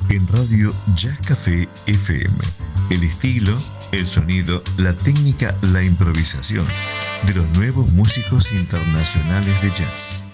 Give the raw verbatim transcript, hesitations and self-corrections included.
en Radio Jazz Café F M. El estilo, el sonido, la técnica, la improvisación de los nuevos músicos internacionales de jazz.